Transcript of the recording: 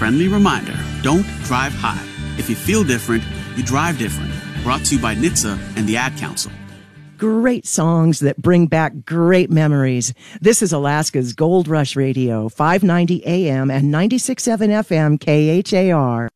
friendly reminder, don't drive high. If you feel different, you drive different. Brought to you by NHTSA and the Ad Council. Great songs that bring back great memories. This is Alaska's Gold Rush Radio, 590 AM and 96.7 FM KHAR.